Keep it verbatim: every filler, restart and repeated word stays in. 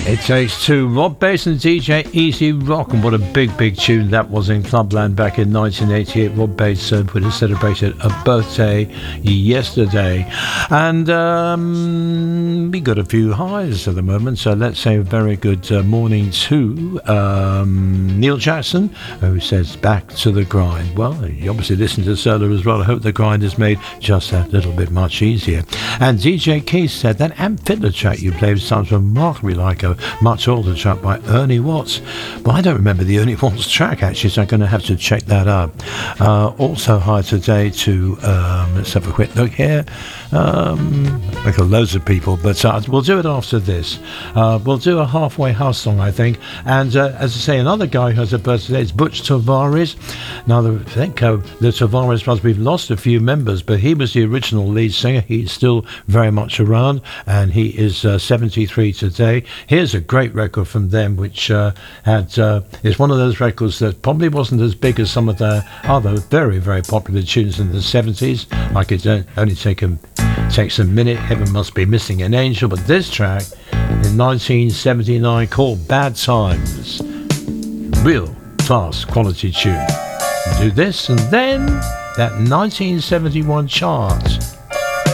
It Takes Two, Rob Bass and D J Easy Rock, and what a big, big tune that was in Clubland back in nineteen eighty-eight. Rob Bass uh, would have celebrated a birthday yesterday, and um, we got a few highs at the moment, so let's say a very good uh, morning to um, Neil Jackson, who says back to the grind. Well, you obviously listen to Solar as well. I hope the grind is made just that little bit much easier. And D J Keith said that Amp Fiddler track you played sounds remarkably like a much older track by Ernie Watts. Well, I don't remember the Ernie Watts track actually, so I'm going to have to check that up. Uh, also hi today to, um, let's have a quick look here. Um, like loads of people, but uh, we'll do it after this. Uh, we'll do a halfway house song, I think. And uh, as I say, another guy who has a birthday is Butch Tavares. Now, I think uh, the Tavares brothers, we've lost a few members, but he was the original lead singer. He's still very much around, and he is uh, seventy-three today. Here's a great record from them, which uh, had uh, is one of those records that probably wasn't as big as some of their other very, very popular tunes in the seventies. Like it only take a, takes a minute, Heaven Must Be Missing an Angel. But this track in nineteen seventy-nine called Bad Times. Real fast quality tune. Do this, and then that nineteen seventy-one chart